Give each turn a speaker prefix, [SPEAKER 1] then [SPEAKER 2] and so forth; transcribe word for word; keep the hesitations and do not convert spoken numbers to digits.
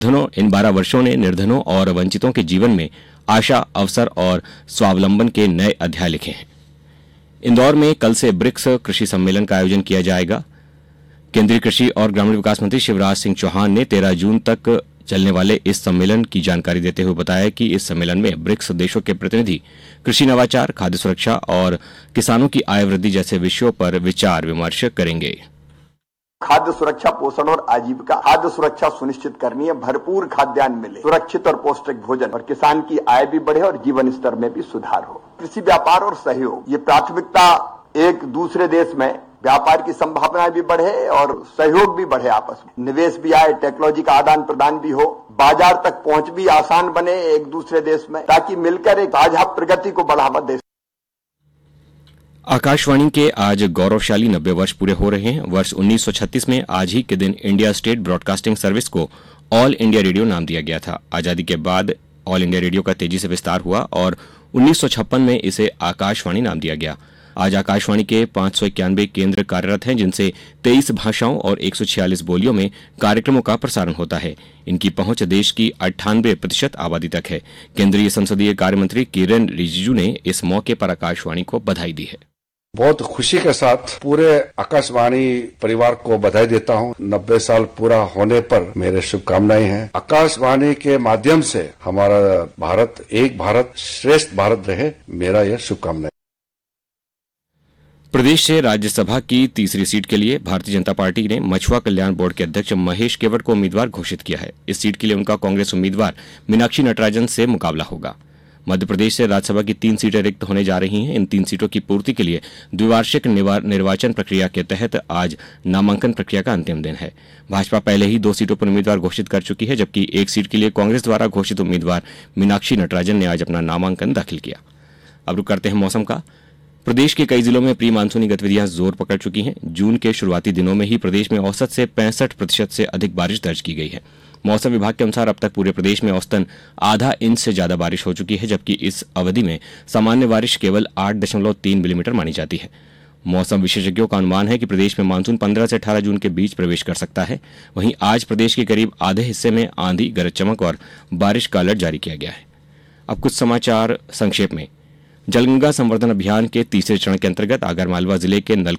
[SPEAKER 1] धनों इन बारह वर्षों ने निर्धनों और वंचितों के जीवन में आशा, अवसर और स्वावलंबन के नए अध्याय लिखे हैं। इंदौर में कल से ब्रिक्स कृषि सम्मेलन का आयोजन किया जाएगा। केंद्रीय कृषि और ग्रामीण विकास मंत्री शिवराज सिंह चौहान ने तेरह जून तक चलने वाले इस सम्मेलन की जानकारी देते हुए बताया कि इस सम्मेलन में ब्रिक्स देशों के प्रतिनिधि कृषि नवाचार, खाद्य सुरक्षा और किसानों की आय वृद्धि जैसे विषयों पर विचार विमर्श करेंगे।
[SPEAKER 2] खाद्य सुरक्षा, पोषण और आजीविका। खाद्य सुरक्षा सुनिश्चित करनी है, भरपूर खाद्यान्न मिले, सुरक्षित और पौष्टिक भोजन, और किसान की आय भी बढ़े और जीवन स्तर में भी सुधार हो। कृषि व्यापार और सहयोग, ये प्राथमिकता एक दूसरे देश में व्यापार की संभावनाएं भी बढ़े और सहयोग भी बढ़े, आपस में निवेश भी आए, टेक्नोलॉजी का आदान प्रदान भी हो, बाजार तक पहुंच भी आसान बने एक दूसरे देश में, ताकि मिलकर एक साझा प्रगति को बढ़ावा दे।
[SPEAKER 1] आकाशवाणी के आज गौरवशाली नब्बे वर्ष पूरे हो रहे हैं। वर्ष उन्नीस सौ छत्तीस में आज ही के दिन इंडिया स्टेट ब्रॉडकास्टिंग सर्विस को ऑल इंडिया रेडियो नाम दिया गया था। आजादी के बाद ऑल इंडिया रेडियो का तेजी से विस्तार हुआ और उन्नीस सौ छप्पन में इसे आकाशवाणी नाम दिया गया। आज आकाशवाणी के पांच सौ इक्यानवे केंद्र कार्यरत हैं, जिनसे तेईस भाषाओं और एक सौ छियालीस बोलियों में कार्यक्रमों का प्रसारण होता है। इनकी पहुंच देश की अट्ठानवे प्रतिशत आबादी तक है। केंद्रीय संसदीय कार्य मंत्री किरेन रिजिजू ने इस मौके पर आकाशवाणी को बधाई दी है।
[SPEAKER 3] बहुत खुशी के साथ पूरे आकाशवाणी परिवार को बधाई देता हूं। नब्बे साल पूरा होने पर मेरे शुभकामनाएं हैं। आकाशवाणी के माध्यम से हमारा भारत एक भारत श्रेष्ठ भारत रहे, मेरा यह शुभकामनाएं।
[SPEAKER 1] प्रदेश से राज्यसभा की तीसरी सीट के लिए भारतीय जनता पार्टी ने मछुआ कल्याण बोर्ड के अध्यक्ष महेश केवट को उम्मीदवार घोषित किया है। इस सीट के लिए उनका कांग्रेस उम्मीदवार मीनाक्षी नटराजन से मुकाबला होगा। मध्य प्रदेश से राज्यसभा की तीन सीटें रिक्त होने जा रही हैं। इन तीन सीटों की पूर्ति के लिए द्विवार्षिक निर्वाचन प्रक्रिया के तहत आज नामांकन प्रक्रिया का अंतिम दिन है। भाजपा पहले ही दो सीटों पर उम्मीदवार घोषित कर चुकी है, जबकि एक सीट के लिए कांग्रेस द्वारा घोषित उम्मीदवार मीनाक्षी नटराजन ने आज अपना नामांकन दाखिल किया। अब रुक करते हैं मौसम का। प्रदेश के कई जिलों में प्री मानसूनी गतिविधियां जोर पकड़ चुकी हैं। जून के शुरुआती दिनों में ही प्रदेश में औसत से पैंसठ प्रतिशत से अधिक बारिश दर्ज की गई है। मौसम विभाग के अनुसार अब तक पूरे प्रदेश में औसतन आधा इंच से ज्यादा बारिश हो चुकी है, जबकि इस अवधि में सामान्य बारिश केवल आठ दशमलव तीन मिलीमीटर मानी जाती है। मौसम विशेषज्ञों का अनुमान है कि प्रदेश में मानसून पंद्रह से अठारह जून के बीच प्रवेश कर सकता है। वहीं आज प्रदेश के करीब आधे हिस्से में आंधी, गरज चमक और बारिश का अलर्ट जारी किया गया है। अब कुछ समाचार संक्षेप में। जलगंगा संवर्धन अभियान के तीसरे चरण के अंतर्गत आगरमालवा जिले के नल